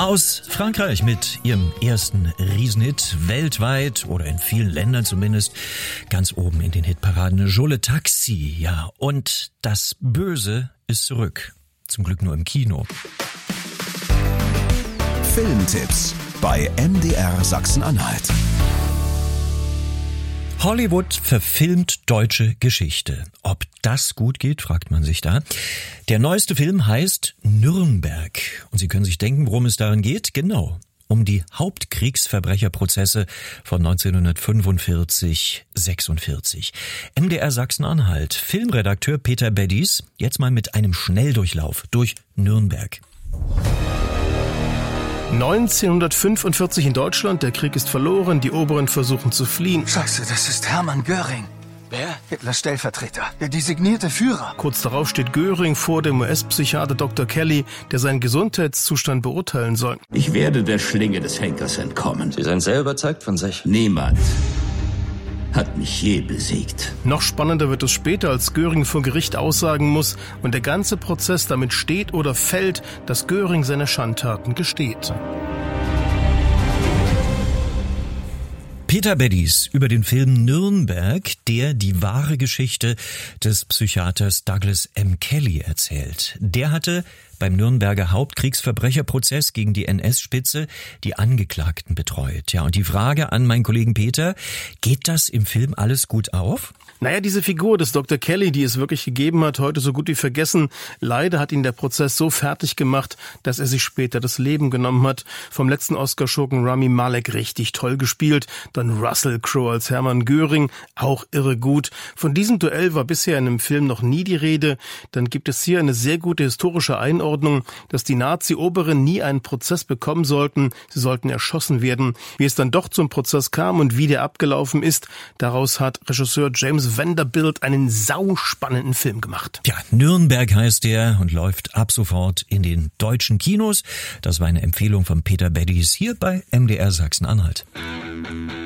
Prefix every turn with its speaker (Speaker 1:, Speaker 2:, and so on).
Speaker 1: Aus Frankreich mit ihrem ersten Riesenhit weltweit oder in vielen Ländern zumindest ganz oben in den Hitparaden. Jolie Taxi, ja. Und das Böse ist zurück. Zum Glück nur im Kino.
Speaker 2: Filmtipps bei MDR Sachsen-Anhalt.
Speaker 1: Hollywood verfilmt deutsche Geschichte. Ob das gut geht, fragt man sich da. Der neueste Film heißt Nürnberg. Und Sie können sich denken, worum es darin geht. Genau, um die Hauptkriegsverbrecherprozesse von 1945-46. MDR Sachsen-Anhalt. Filmredakteur Peter Beddies, jetzt mal mit einem Schnelldurchlauf durch Nürnberg.
Speaker 3: 1945 in Deutschland, der Krieg ist verloren, die Oberen versuchen zu fliehen.
Speaker 4: Scheiße, das ist Hermann Göring. Wer? Hitlers Stellvertreter, der designierte Führer.
Speaker 3: Kurz darauf steht Göring vor dem US-Psychiater Dr. Kelly, der seinen Gesundheitszustand beurteilen soll.
Speaker 5: Ich werde der Schlinge des Henkers entkommen.
Speaker 6: Sie sind sehr überzeugt von sich.
Speaker 5: Niemand hat mich je besiegt.
Speaker 3: Noch spannender wird es später, als Göring vor Gericht aussagen muss und der ganze Prozess damit steht oder fällt, dass Göring seine Schandtaten gesteht.
Speaker 1: Peter Beddies über den Film Nürnberg, der die wahre Geschichte des Psychiaters Douglas M. Kelly erzählt. Der hatte beim Nürnberger Hauptkriegsverbrecherprozess gegen die NS-Spitze die Angeklagten betreut. Ja, und die Frage an meinen Kollegen Peter, geht das im Film alles gut auf?
Speaker 3: Naja, diese Figur des Dr. Kelly, die es wirklich gegeben hat, heute so gut wie vergessen. Leider hat ihn der Prozess so fertig gemacht, dass er sich später das Leben genommen hat. Vom letzten Oscarschurken Rami Malek richtig toll gespielt. Dann Russell Crowe als Hermann Göring, auch irre gut. Von diesem Duell war bisher in dem Film noch nie die Rede. Dann gibt es hier eine sehr gute historische Einordnung, dass die Nazi-Oberen nie einen Prozess bekommen sollten. Sie sollten erschossen werden. Wie es dann doch zum Prozess kam und wie der abgelaufen ist, daraus hat Regisseur James Vanderbilt einen sauspannenden Film gemacht.
Speaker 1: Ja, Nürnberg heißt der und läuft ab sofort in den deutschen Kinos. Das war eine Empfehlung von Peter Beddies hier bei MDR Sachsen-Anhalt.